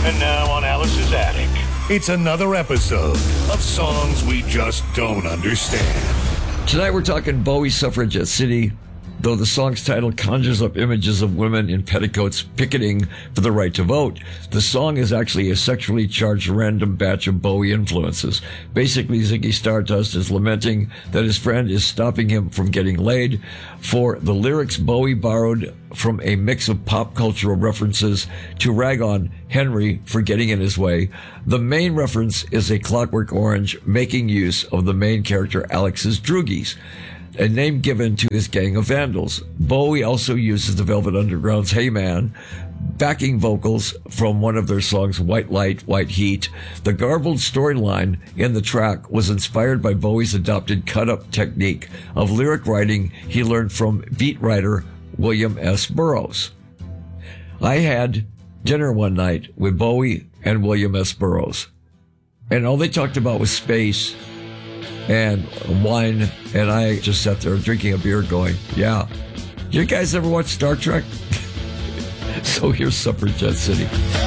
And now on Alice's Attic. It's another episode of Songs We Just Don't Understand. Tonight we're talking Bowie Suffragette City, though the song's title conjures up images of women in petticoats picketing for the right to vote. The song is actually a sexually charged random batch of Bowie influences. Basically, Ziggy Stardust is lamenting that his friend is stopping him from getting laid. For the lyrics, Bowie borrowed from a mix of pop cultural references to rag on Henry for getting in his way. The main reference is A Clockwork Orange making use of the main character Alex's Droogies, a name given to his gang of vandals. Bowie also uses the Velvet Underground's Hey Man, backing vocals from one of their songs, White Light, White Heat. The garbled storyline in the track was inspired by Bowie's adopted cut-up technique of lyric writing he learned from beat writer William S. Burroughs. I had dinner one night with Bowie and William S. Burroughs, and all they talked about was space and wine, and I just sat there drinking a beer going, yeah. You guys ever watch Star Trek? So here's Suffragette City.